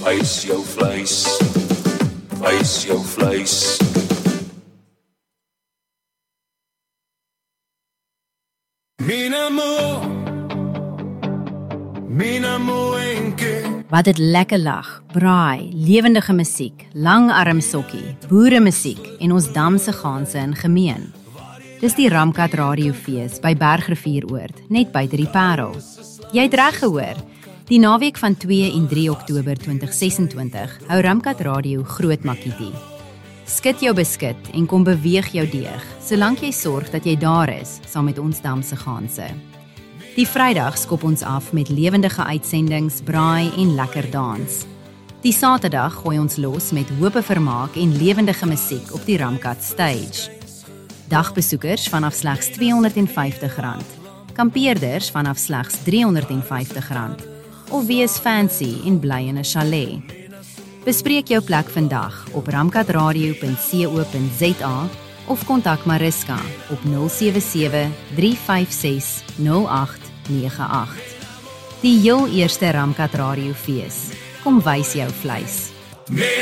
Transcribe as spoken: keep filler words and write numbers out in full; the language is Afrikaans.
Wys jou vleis, wys jou vleis. Min amor, min amor enke. Wat het lekker lag, braai, lewendige musiek, langarm sokkie, boeremusiek en ons damse ganse in gemeen. Dis die Ramkat Radiofees by Bergrivieroord, net buite die Parel. Jy het reg gehoor, die naweek van twee en drie Oktober twintig sesentwintig hou Ramkat Radio groot makkie. Skit jou beskit en kom beweeg jou deeg, solank jy sorg dat jy daar is, saam met ons damse ganse. Die Vrydag skop ons af met lewendige uitsendings, braai en lekker dans. Die Saterdag gooi ons los met hope vermaak en lewendige musiek op die Ramkat Stage. Dagbesoekers vanaf slegs tweehonderd vyftig rand, kampeerders vanaf slegs driehonderd vyftig rand, of wees fancy en bly in 'n chalet. Bespreek jou plek vandag op ramkatradio punt co punt za of kontak Mariska op nul sewe sewe, drie vyf ses, nul agt nege agt. Die heel eerste Ramkat Radiofees. Kom wys jou vleis.